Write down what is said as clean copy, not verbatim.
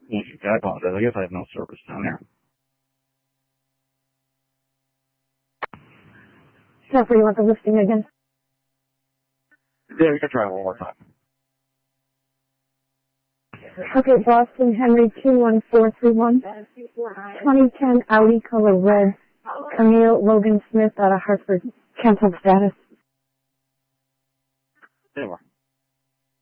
Okay, I apologize. I guess I have no service down there. Jeffrey, you want the listing again? Yeah, we can try it one more time. Okay, Boston Henry 21431. 2010 Audi color red. Camille Logan Smith out of Hartford. Canceled status. There we are.